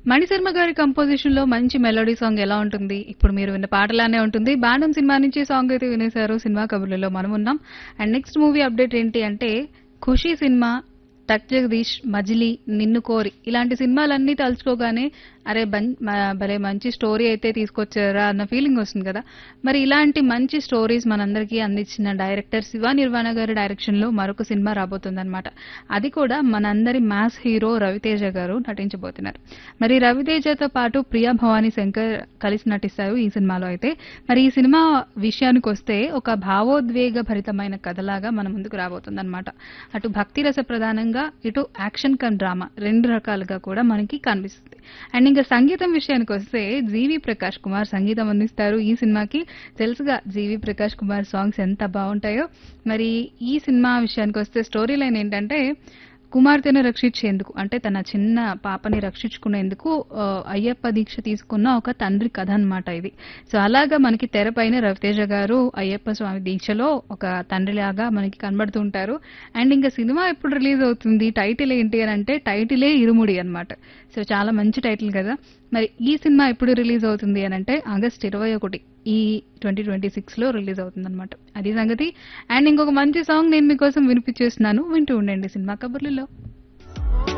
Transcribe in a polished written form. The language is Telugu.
మణిశర్మ గారి కంపోజిషన్ లో మంచి మెలోడీ సాంగ్ ఎలా ఉంటుంది? ఇప్పుడు మీరు విన్న పాటలానే ఉంటుంది. బాణం సినిమా నుంచి సాంగ్ అయితే వినేశారు. సినిమా కబుర్లలో మనం ఉన్నాం. అండ్ నెక్స్ట్ మూవీ అప్డేట్ ఏంటి అంటే, ఖుషి సినిమా, టక్ జగదీష్, మజిలీ, నిన్ను కోరి ఇలాంటి సినిమాలన్నీ తలుచుకోగానే అరే భలే మంచి స్టోరీ అయితే తీసుకొచ్చారా అన్న ఫీలింగ్ వస్తుంది కదా. మరి ఇలాంటి మంచి స్టోరీస్ మనందరికీ అందించిన డైరెక్టర్ శివ నిర్వాణ గారి డైరెక్షన్ లో మరొక సినిమా రాబోతుందన్నమాట. అది కూడా మనందరి మాస్ హీరో రవితేజ గారు నటించబోతున్నారు. మరి రవితేజతో పాటు ప్రియా భవానీ శంకర్ కలిసి నటిస్తారు ఈ సినిమాలో. అయితే మరి ఈ సినిమా విషయానికి వస్తే ఒక భావోద్వేగ భరితమైన కథలాగా మన ముందుకు రాబోతుందన్నమాట. అటు భక్తి రస ప్రధానంగా, ఇటు యాక్షన్ కమ్ డ్రామా రెండు రకాలుగా కూడా మనకి కనిపిస్తుంది. అండ్ ఇంకా సంగీతం విషయానికి వస్తే జీవి ప్రకాష్ కుమార్ సంగీతం అందిస్తారు ఈ సినిమాకి. తెలుసుగా జీవి ప్రకాష్ కుమార్ సాంగ్స్ ఎంత బాగుంటాయో. మరి ఈ సినిమా విషయానికి వస్తే స్టోరీ లైన్ ఏంటంటే, కుమార్తెను రక్షించేందుకు అంటే తన చిన్న పాపని రక్షించుకునేందుకు అయ్యప్ప దీక్ష తీసుకున్న ఒక తండ్రి కథ అన్నమాట ఇది. సో అలాగా మనకి తెరపైన రవితేజ గారు అయ్యప్ప స్వామి దీక్షలో ఒక తండ్రిలాగా మనకి కనబడుతూ ఉంటారు. అండ్ ఇంకా సినిమా ఎప్పుడు రిలీజ్ అవుతుంది, టైటిల్ ఏంటి అని అంటే టైటిలే ఇరుముడి అన్నమాట. సో చాలా మంచి టైటిల్ కదా. మరి ఈ సినిమా ఎప్పుడు రిలీజ్ అవుతుంది అని అంటే ఆగస్ట్ 21 ఈ 2026 లో రిలీజ్ అవుతుంది అనమాట. అది సంగతి. అండ్ ఇంకొక మంచి సాంగ్ నేను మీకోసం వినిపించేస్తున్నాను, వింటూ ఉండండి సినిమా కబుర్లలో.